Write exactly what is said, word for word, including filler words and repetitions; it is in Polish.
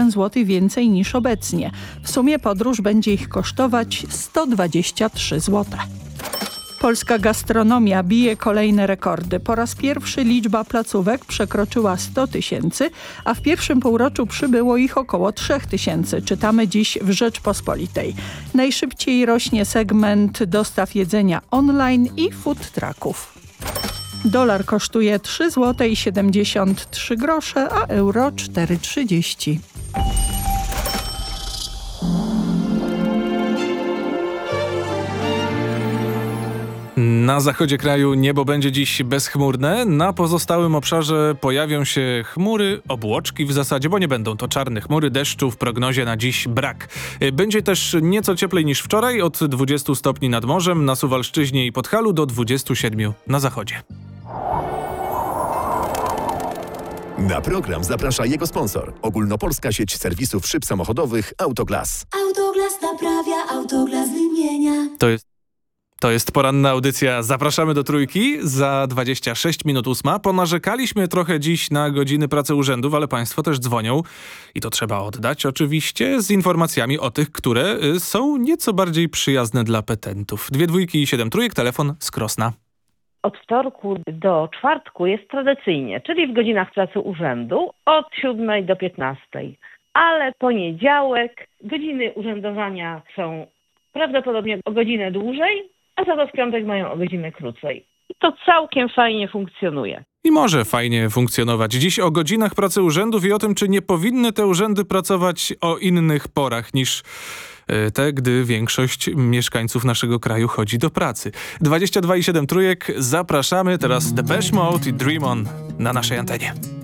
jeden złoty więcej niż obecnie. W sumie podróż będzie ich kosztować sto dwadzieścia trzy złote. Polska gastronomia bije kolejne rekordy. Po raz pierwszy liczba placówek przekroczyła sto tysięcy, a w pierwszym półroczu przybyło ich około trzy tysiące. Czytamy dziś w Rzeczpospolitej. Najszybciej rośnie segment dostaw jedzenia online i food trucków. Dolar kosztuje trzy złote siedemdziesiąt trzy grosze, a euro cztery trzydzieści. Na zachodzie kraju niebo będzie dziś bezchmurne, na pozostałym obszarze pojawią się chmury, obłoczki w zasadzie, bo nie będą to czarne chmury, deszczu w prognozie na dziś brak. Będzie też nieco cieplej niż wczoraj, od dwudziestu stopni nad morzem, na Suwalszczyźnie i Podhalu do dwudziestu siedmiu na zachodzie. Na program zaprasza jego sponsor. Ogólnopolska sieć serwisów szyb samochodowych Autoglas. Autoglas naprawia, Autoglas wymienia. To jest To jest poranna audycja. Zapraszamy do Trójki. Za dwadzieścia sześć minut ósma. Ponarzekaliśmy trochę dziś na godziny pracy urzędów, ale państwo też dzwonią i to trzeba oddać oczywiście z informacjami o tych, które y, są nieco bardziej przyjazne dla petentów. Dwie dwójki i siedem trójek, telefon z Krosna. Od wtorku do czwartku jest tradycyjnie, czyli w godzinach pracy urzędu od siódmej do piętnastej. Ale poniedziałek godziny urzędowania są prawdopodobnie o godzinę dłużej, a za to w piątek mają o godzinę krócej. I to całkiem fajnie funkcjonuje. I może fajnie funkcjonować. Dziś o godzinach pracy urzędów i o tym, czy nie powinny te urzędy pracować o innych porach niż te, gdy większość mieszkańców naszego kraju chodzi do pracy. dwadzieścia dwa i siedem trójek, zapraszamy. Teraz Depeche Mode i Dream On na naszej antenie.